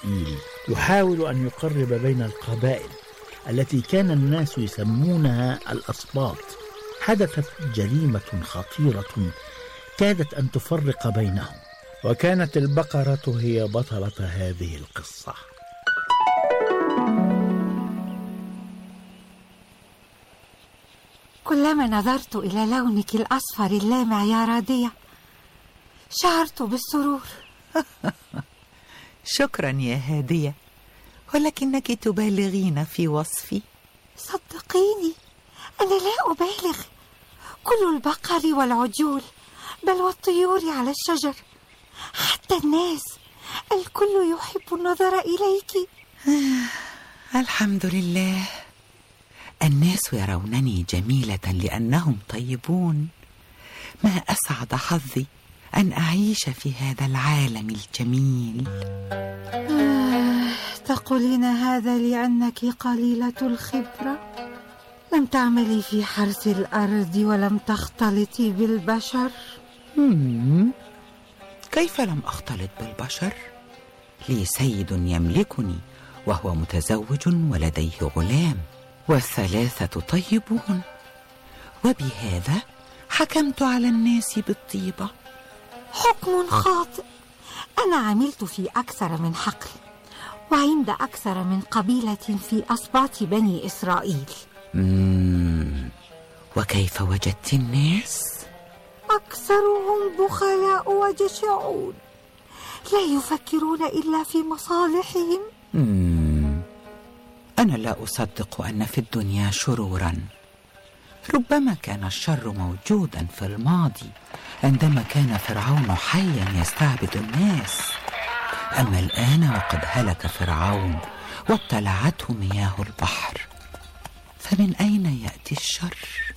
إسرائيل يحاول أن يقرب بين القبائل التي كان الناس يسمونها الأسباط، حدثت جريمة خطيرة كادت أن تفرق بينهم، وكانت البقرة هي بطلة هذه القصة. كلما نظرت إلى لونك الأصفر اللامع يا راضية شعرت بالسرور. شكرا يا هادية، ولكنك تبالغين في وصفي. صدقيني أنا لا أبالغ، كل البقر والعجول بل والطيور على الشجر، حتى الناس الكل يحب النظر إليك. الحمد لله، الناس يرونني جميلة لأنهم طيبون. ما أسعد حظي أن أعيش في هذا العالم الجميل. تقولين هذا لأنك قليلة الخبرة، لم تعملي في حرث الأرض ولم تختلطي بالبشر. كيف لم أختلط بالبشر؟ لي سيد يملكني وهو متزوج ولديه غلام، والثلاثة طيبون، وبهذا حكمت على الناس بالطيبة. حكم خاطئ، أنا عملت في أكثر من حقل وعند أكثر من قبيلة في أسباط بني إسرائيل. وكيف وجدت الناس؟ أكثرهم بخلاء وجشعون، لا يفكرون إلا في مصالحهم. أنا لا أصدق أن في الدنيا شرورا. ربما كان الشر موجودا في الماضي عندما كان فرعون حيا يستعبد الناس، أما الآن وقد هلك فرعون وابتلعته مياه البحر، فمن أين يأتي الشر؟